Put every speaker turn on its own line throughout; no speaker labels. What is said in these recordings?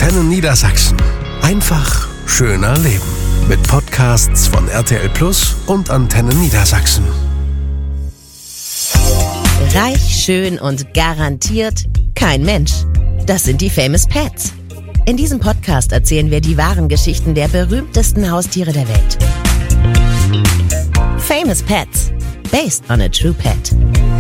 Antenne Niedersachsen. Einfach schöner leben. Mit Podcasts von RTL Plus und Antenne Niedersachsen.
Reich, schön und garantiert kein Mensch. Das sind die Famous Pets. In diesem Podcast erzählen wir die wahren Geschichten der berühmtesten Haustiere der Welt. Famous Pets. Based on a true pet.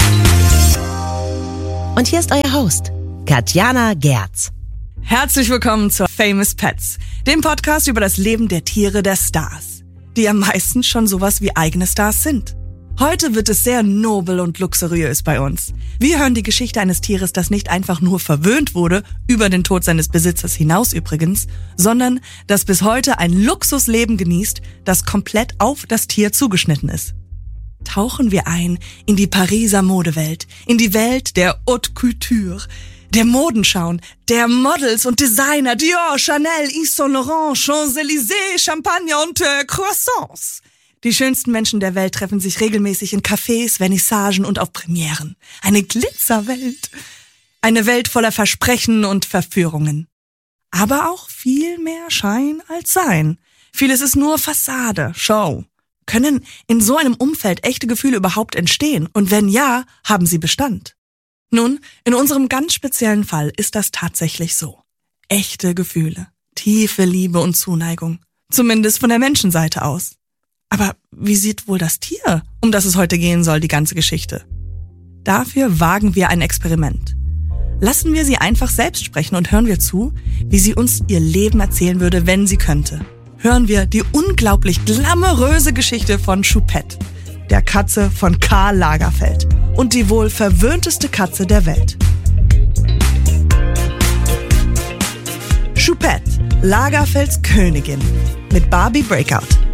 Und hier ist euer Host, Katjana Gerz.
Herzlich willkommen zu Famous Pets, dem Podcast über das Leben der Tiere der Stars, die ja meistens schon sowas wie eigene Stars sind. Heute wird es sehr nobel und luxuriös bei uns. Wir hören die Geschichte eines Tieres, das nicht einfach nur verwöhnt wurde, über den Tod seines Besitzers hinaus übrigens, sondern das bis heute ein Luxusleben genießt, das komplett auf das Tier zugeschnitten ist. Tauchen wir ein in die Pariser Modewelt, in die Welt der Haute Couture, der Modenschauen, der Models und Designer, Dior, Chanel, Yves Saint Laurent, Champs-Élysées, Champagner und Croissants. Die schönsten Menschen der Welt treffen sich regelmäßig in Cafés, Vernissagen und auf Premieren. Eine Glitzerwelt. Eine Welt voller Versprechen und Verführungen. Aber auch viel mehr Schein als Sein. Vieles ist nur Fassade, Show. Können in so einem Umfeld echte Gefühle überhaupt entstehen? Und wenn ja, haben sie Bestand? Nun, in unserem ganz speziellen Fall ist das tatsächlich so. Echte Gefühle, tiefe Liebe und Zuneigung. Zumindest von der Menschenseite aus. Aber wie sieht wohl das Tier, um das es heute gehen soll, die ganze Geschichte? Dafür wagen wir ein Experiment. Lassen wir sie einfach selbst sprechen und hören wir zu, wie sie uns ihr Leben erzählen würde, wenn sie könnte. Hören wir die unglaublich glamouröse Geschichte von Choupette, der Katze von Karl Lagerfeld und die wohl verwöhnteste Katze der Welt. Choupette, Lagerfelds Königin mit Barbie Breakout.